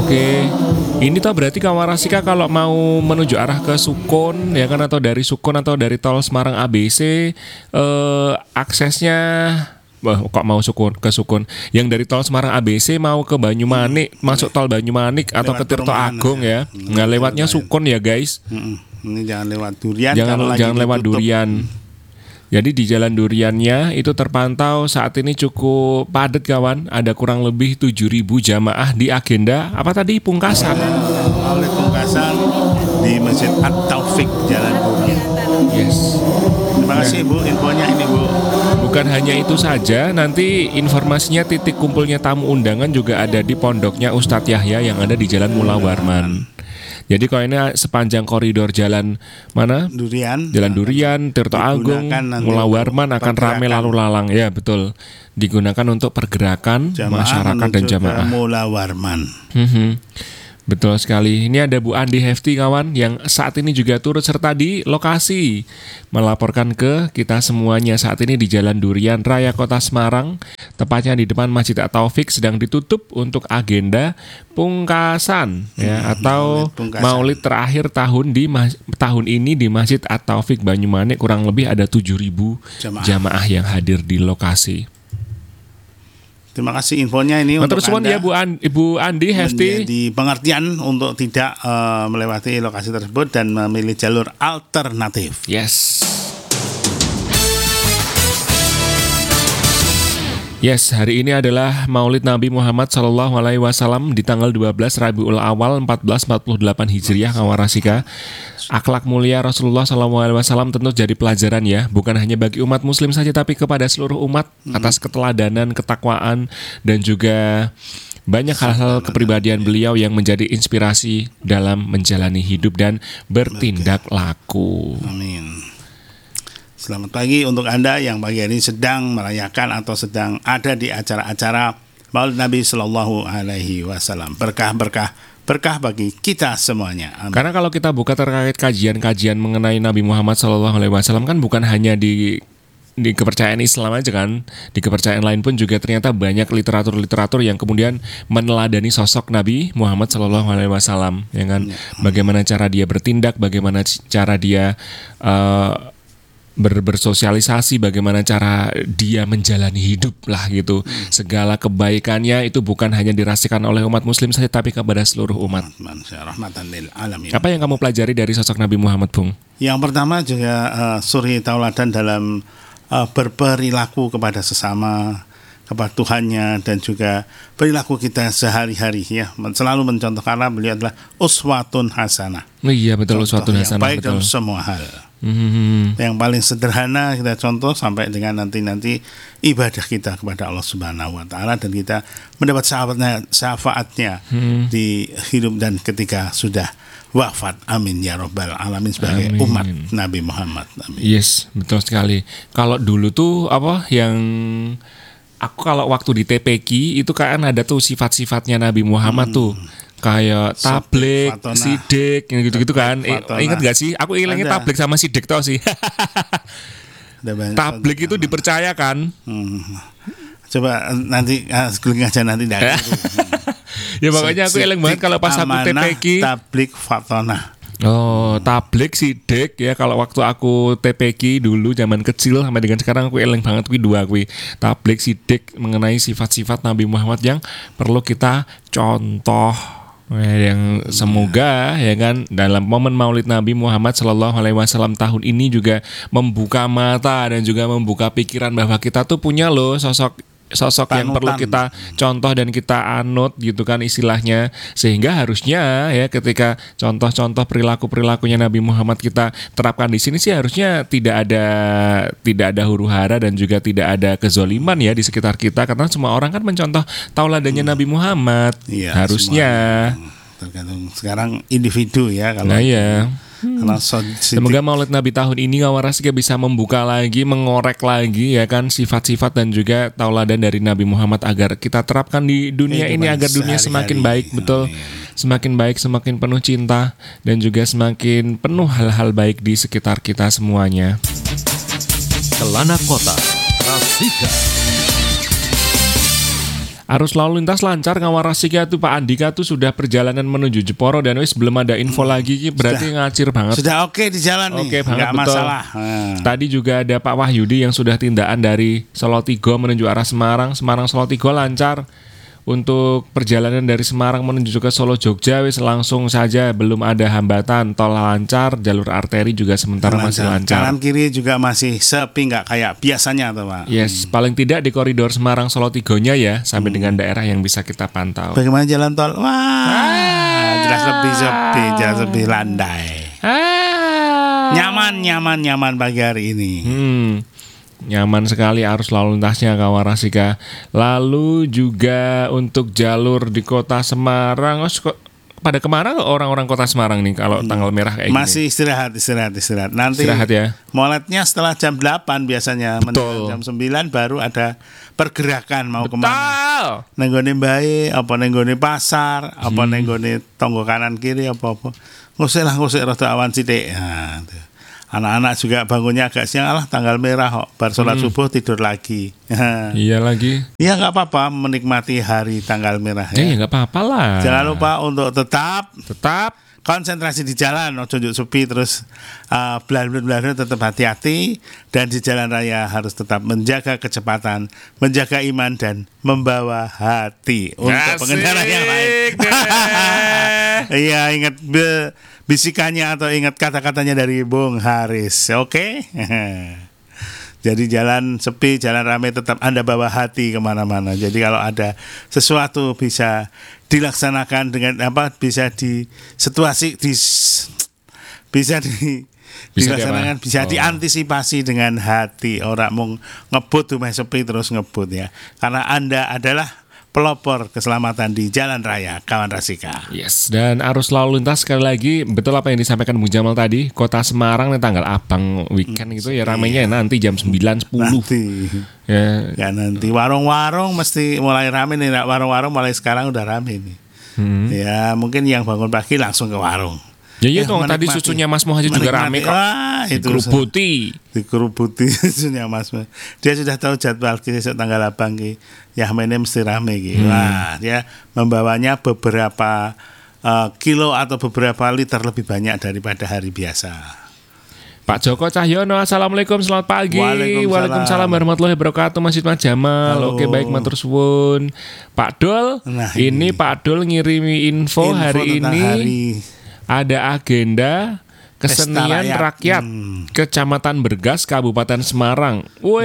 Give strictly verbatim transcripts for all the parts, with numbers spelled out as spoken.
Oke. Ini tuh berarti Kawarasika kalau mau menuju arah ke Sukun ya kan, atau dari Sukun atau dari tol Semarang A B C eh, aksesnya wah, kok mau Sukun ke Sukun. Yang dari tol Semarang A B C mau ke Banyumanik, hmm. masuk tol Banyumanik atau ke Tirto Agung ya. Nah, lewatnya Sukun ya, guys. Hmm. Ini jangan lewat Durian. Jangan jangan lewat ditutup. Durian. Jadi di Jalan Duriannya itu terpantau saat ini cukup padat kawan. Ada kurang lebih tujuh ribu jamaah di agenda apa tadi Pungkasan. Oleh Pungkasan di Masjid At-Taufik Jalan Durian. Yes. Terima kasih Bu infonya ini Bu. Bukan hanya itu saja, nanti informasinya titik kumpulnya tamu undangan juga ada di pondoknya Ustadz Yahya yang ada di Jalan Mula Warman. Jadi kalau ini sepanjang koridor jalan mana? Durian. Jalan Durian, Tirto Agung, Mula Warman akan ramai lalu lalang. Ya betul. Digunakan untuk pergerakan jamaah masyarakat dan jamaah. Mula Warman. Hmm, betul sekali. Ini ada Bu Andi Hefti kawan yang saat ini juga turut serta di lokasi melaporkan ke kita semuanya. Saat ini di Jalan Durian Raya Kota Semarang, tepatnya di depan Masjid At-Taufik sedang ditutup untuk agenda Pungkasan ya hmm, atau Pungkasan. Maulid terakhir tahun di tahun ini di Masjid At-Taufik Banyumanik. Kurang lebih ada tujuh ribu jamaah. jamaah yang hadir di lokasi. Terima kasih infonya ini nah, untuk Anda. Ya Bu Andi, Ibu Andi Hefti. Menjadi pengertian untuk tidak uh, melewati lokasi tersebut dan memilih jalur alternatif. Yes. Yes, hari ini adalah Maulid Nabi Muhammad Shallallahu Alaihi Wasallam di tanggal dua belas Rabiul Awal seribu empat ratus empat puluh delapan Hijriah Kawarasika. Akhlak mulia Rasulullah Shallallahu Alaihi Wasallam tentu jadi pelajaran ya, bukan hanya bagi umat Muslim saja, tapi kepada seluruh umat atas keteladanan, ketakwaan, dan juga banyak hal-hal kepribadian beliau yang menjadi inspirasi dalam menjalani hidup dan bertindak laku. Amin. Selamat pagi untuk Anda yang pagi ini sedang merayakan atau sedang ada di acara-acara Maulid Nabi Sallallahu Alaihi Wasallam. Berkah-berkah, berkah bagi kita semuanya. Amin. Karena kalau kita buka terkait kajian-kajian mengenai Nabi Muhammad Sallallahu Alaihi Wasallam kan bukan hanya di di kepercayaan Islam aja kan, di kepercayaan lain pun juga ternyata banyak literatur-literatur yang kemudian meneladani sosok Nabi Muhammad Sallallahu Alaihi Wasallam, ya kan? Bagaimana cara dia bertindak, bagaimana cara dia uh, Ber, bersosialisasi, bagaimana cara dia menjalani hidup lah gitu. Hmm. Segala kebaikannya itu bukan hanya dirasakan oleh umat Muslim saja, tapi kepada seluruh umat. Apa yang kamu pelajari dari sosok Nabi Muhammad, Bung? Yang pertama juga uh, suri tauladan dalam uh, berperilaku kepada sesama, kepada Tuhannya, dan juga perilaku kita sehari-hari ya. Selalu mencontohkan beliau adalah uswatun hasanah. Oh, iya betul, uswatun hasanah. Baik dalam semua hal. Mm-hmm. Yang paling sederhana kita contoh sampai dengan nanti-nanti ibadah kita kepada Allah Subhanahu Wa Taala, dan kita mendapat syafaatnya, syafaatnya mm. di hidup dan ketika sudah wafat. Amin ya Rabbal Alamin sebagai Amin. Umat Nabi Muhammad. Amin. Yes, betul sekali. Kalau dulu tuh apa yang aku kalau waktu di T P Q itu kan ada tuh sifat-sifatnya Nabi Muhammad hmm. tuh. Kayak tablik, sidik, yang gitu-gitu kan. Eh, ingat gak sih? Aku ingatnya tablik sama sidik tau sih. Tablik itu dipercayakan. Hmm. Coba nanti klik aja nanti dari. Ya makanya aku ingat banget kalau pas aku T P Q. Tablik fatona. Oh, tablik sidik ya. Kalau waktu aku T P Q dulu zaman kecil sampai dengan sekarang aku eleng banget kuwi dua kuwi. Tablik sidik mengenai sifat-sifat Nabi Muhammad yang perlu kita contoh. Yang semoga ya kan dalam momen Maulid Nabi Muhammad Shallallahu Alaihi Wasallam tahun ini juga membuka mata dan juga membuka pikiran bahwa kita tuh punya loh sosok sosok Panutan. Yang perlu kita contoh dan kita anut gitu kan istilahnya, sehingga harusnya ya ketika contoh-contoh perilaku-perilakunya Nabi Muhammad kita terapkan di sini sih harusnya tidak ada tidak ada huru-hara dan juga tidak ada kezoliman ya di sekitar kita, karena semua orang kan mencontoh tauladannya hmm. Nabi Muhammad ya, harusnya tergantung sekarang individu ya kalau nah ya. Hmm. Semoga Maulid Nabi tahun ini Kawarasika bisa membuka lagi, mengorek lagi ya kan sifat-sifat dan juga tauladan dari Nabi Muhammad agar kita terapkan di dunia eh, ini agar dunia semakin baik, betul. Semakin baik, semakin penuh cinta dan juga semakin penuh hal-hal baik di sekitar kita semuanya. Kelana Kota, Rasika. Arus lalu lintas lancar Ngawarasika tuh Pak Andika tuh sudah perjalanan menuju Jeporo dan wis belum ada info hmm. lagi berarti sudah, ngacir banget. Sudah oke okay di jalan nih. Oke okay banget betul. Masalah. Hmm. Tadi juga ada Pak Wahyudi yang sudah tindakan dari Solotigo menuju arah Semarang, Semarang Solotigo lancar. Untuk perjalanan dari Semarang menuju ke Solo Jogja wis langsung saja, belum ada hambatan, tol lancar, jalur arteri juga sementara lancar. Masih lancar. Kanan kiri juga masih sepi, nggak kayak biasanya tuh Pak. Yes, hmm. paling tidak di koridor Semarang Solo Tigonya ya sampai hmm. dengan daerah yang bisa kita pantau. Bagaimana jalan tol? Wah, ah. jelas lebih sepi, jelas lebih landai. Ah. Nyaman, nyaman, nyaman pagi hari ini. Hmm. Nyaman sekali arus lalu lintasnya Ngawarasika. Lalu juga untuk jalur di kota Semarang, oh, pada kemana orang-orang kota Semarang nih kalau tanggal merah kayak masih gini? istirahat, istirahat, istirahat. Nanti istirahat ya. Moletnya setelah jam delapan biasanya, menjelang jam sembilan baru ada pergerakan mau Betul. kemana. Nenggone bae, apa nenggone pasar, apa hmm. nenggone tonggo kanan kiri apa-apa. Ngusik lah, ngusik rada awan sithik. Nah, anak-anak juga bangunnya agak siang, alah tanggal merah kok, bar sholat hmm. subuh tidur lagi. Iya lagi. Iya nggak apa-apa menikmati hari tanggal merah ya. Ya nggak apa-apa lah. Jangan lupa untuk tetap tetap konsentrasi di jalan, ojo juk sepi terus uh, belar-belar tetap hati-hati, dan di jalan raya harus tetap menjaga kecepatan, menjaga iman dan membawa hati untuk Asik pengendara yang lain. Iya ingat be bisikannya atau ingat kata-katanya dari Bung Haris, oke? Okay? Jadi jalan sepi, jalan ramai, tetap Anda bawa hati kemana-mana. Jadi kalau ada sesuatu bisa dilaksanakan dengan apa? Bisa di situasi di bisa di bisa dilaksanakan, bisa oh. diantisipasi dengan hati. Orang mau ngebut tuh sepi terus ngebut ya. Karena Anda adalah pelopor keselamatan di jalan raya kawan Rasika. Yes, dan arus lalu lintas sekali lagi betul apa yang disampaikan Bung Jamal tadi, kota Semarang nih tanggal abang weekend gitu ya ramainya iya. nanti jam sembilan sepuluh. Nanti. Ya. ya nanti warung-warung mesti mulai rame nih, warung-warung mulai sekarang udah rame nih. Hmm. Ya mungkin yang bangun pagi langsung ke warung. Ya iya tuh tadi susunya Mas Muhaji juga rame kok. Wah, itu dikerubuti. Dikerubuti susunya Mas. Dia sudah tahu jadwal besok tanggal abang ki. Ya mainnya mesti rame ki. Hmm. Wah, dia membawanya beberapa uh, kilo atau beberapa liter lebih banyak daripada hari biasa. Pak Joko Cahyono, assalamualaikum, selamat pagi. Waalaikumsalam, Waalaikumsalam warahmatullahi wabarakatuh. Mas Mas Jamal. Halo. Oke baik, matur suwun. Pak Dol, nah, ini. ini Pak Dol ngirimi info, info hari ini. Hari ada agenda kesenian rakyat hmm. Kecamatan Bergas Kabupaten Semarang.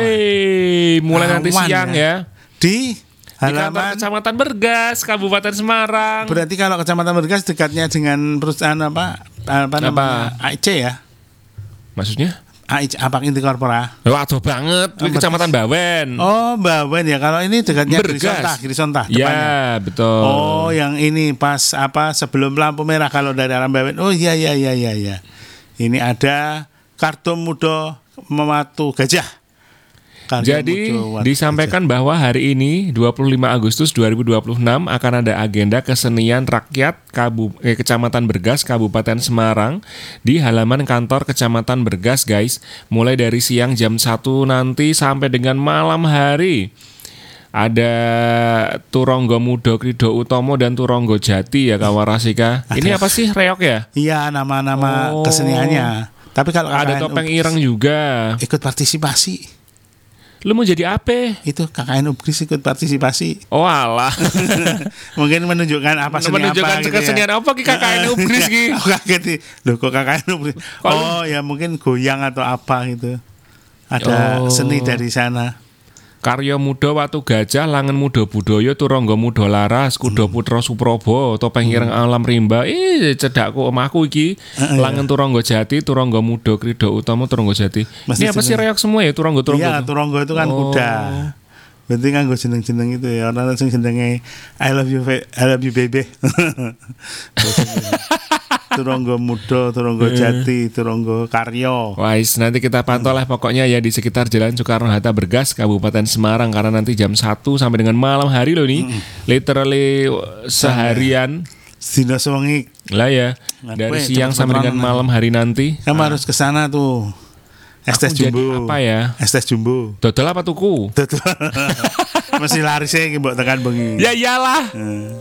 Woi, mulai Awan nanti siang ya. Di halaman Kecamatan Bergas Kabupaten Semarang. Berarti kalau Kecamatan Bergas dekatnya dengan perusahaan apa? Apa namanya? A I C ya? Maksudnya? A I C apa Inti Korpora? Waduh banget, oh, Kecamatan Bawen. Oh, Bawen ya. Kalau ini dekatnya Grisonta, Grisonta depannya. Ya, betul. Oh, yang ini pas apa sebelum lampu merah kalau dari arah Bawen. Oh iya iya iya iya iya. Ini ada Kartu Mudo Mematu Gajah. Kartu Jadi disampaikan bahwa hari ini dua puluh lima Agustus dua ribu dua puluh enam akan ada agenda kesenian rakyat Kabu, eh, Kecamatan Bergas Kabupaten Semarang di halaman kantor Kecamatan Bergas guys, mulai dari siang jam satu nanti sampai dengan malam hari. Ada Turonggo Mudo Krido Utomo dan Turonggo Jati ya Kawarasika. Ini apa sih reok ya? Iya, nama-nama oh. keseniannya. Tapi kalau ada topeng ireng juga. Ikut partisipasi. Lu mau jadi apa? Itu K K N Ubris ikut partisipasi. Oh alah. Mungkin menunjukkan apa seni menunjukkan apa gitu kesenian ya. apa K K N Ubris gitu. Oh kaget nih. Loh kok K K N Ubris? Oh ya mungkin goyang atau apa gitu. Ada oh. seni dari sana. Karya Muda Watu Gajah, Langen Muda Budaya, Turangga Muda Laras, Kuda Putra Suprobo, Topeng Ireng Alam Rimba. Ih, cedakku omahku iki. Uh, Langen iya. Turangga Jati, Turangga Muda Krido Utama, Turangga Jati. Masih ini apa sih reok semua ya Turangga-Turangga? Iya, Turangga itu kan oh. kuda. Berarti nganggo jeneng-jeneng itu ya. Orang sing jenenge I love you I love you baby. Turangga Muda, Turangga Jati, Turangga Karya. Wais, nanti kita pantau lah pokoknya ya di sekitar Jalan Soekarno-Hatta Bergas Kabupaten Semarang karena nanti jam satu sampai dengan malam hari loh nih. Mm-hmm. Literally seharian. Sina sewengi. Lah ya. Dari Weh, siang sampai dengan malam hari nanti. Kamu ah. harus ke sana tuh. Es teh jumbo. Apa ya? Es teh jumbo. Dodol apa tuku? Dodol. Mesti laris iki mbok tekan bengi. Ya iyalah. Eh.